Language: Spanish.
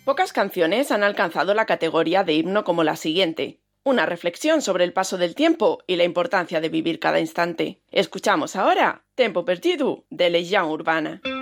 Pocas canciones han alcanzado la categoría de himno como la siguiente. Una reflexión sobre el paso del tiempo y la importancia de vivir cada instante. Escuchamos ahora Tempo Perdido de Legión Urbana.